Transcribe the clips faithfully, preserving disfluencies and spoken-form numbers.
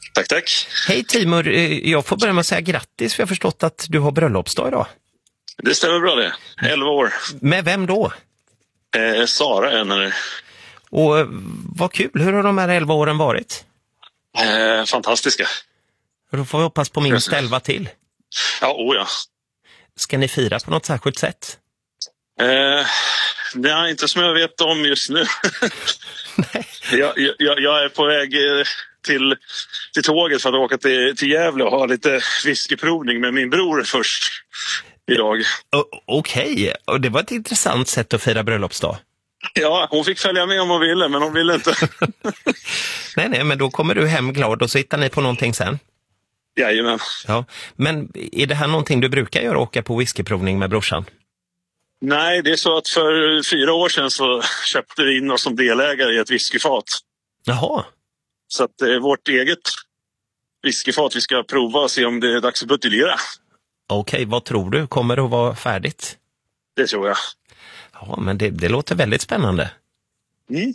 Tack, tack. Hej Timur, jag får börja med att säga grattis för jag har förstått att du har bröllopsdag idag. Det stämmer bra det. elva år. Med vem då? Eh, Sara är henne. Och vad kul, hur har de här elva åren varit? Eh, fantastiska. Då får vi hoppas på minst elva till. Ja, oh ja. Ska ni fira på något särskilt sätt? Eh, det är inte som jag vet om just nu. Nej. jag, jag, jag är på väg till, till tåget för att åka till, till Gävle och ha lite whiskyprovning med min bror först idag. Okej, okay. Och det var ett intressant sätt att fira bröllopsdag. Ja, hon fick följa med om hon ville, men hon ville inte. nej, nej, men då kommer du hem glad och så hittar ni på någonting sen. Jajamän. Ja, men är det här någonting du brukar göra, åka på whiskyprovning med brorsan? Nej, det är så att för fyra år sedan så köpte vi in oss som delägare i ett whiskyfat. Jaha. Så att det är vårt eget whiskyfat vi ska prova och se om det är dags att buteljera. Okej, okay, vad tror du? Kommer det att vara färdigt? Det tror jag. Ja, men det, det låter väldigt spännande. Mm.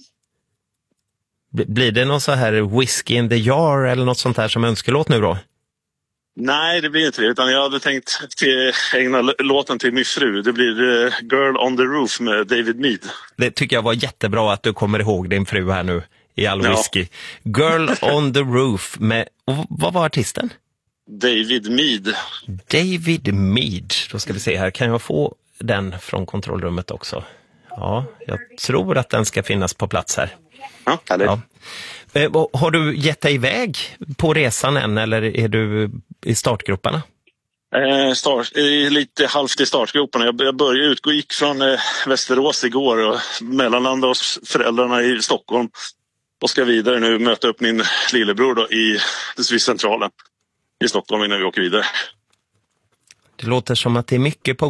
Blir det någon så här whisky in the jar eller något sånt här som önskelåt nu då? Nej, det blir inte det. Utan jag hade tänkt till ägna låten till min fru. Det blir uh, Girl on the Roof med David Mead. Det tycker jag var jättebra att du kommer ihåg din fru här nu i all whisky. Ja. Girl on the Roof med... Och vad var artisten? David Mead. David Mead. Då ska vi se här. Kan jag få den från kontrollrummet också? Ja, jag tror att den ska finnas på plats här. Ja, härligt. Ja. Har du gett dig iväg på resan än eller är du i startgroparna? Eh, start, eh, lite halvt i startgroparna. Jag, jag började utgå, gick från eh, Västerås igår och mellanlandade hos föräldrarna i Stockholm. Och ska vidare nu möta upp min lillebror då i Swiss-centralen i Stockholm innan vi åker vidare. Det låter som att det är mycket på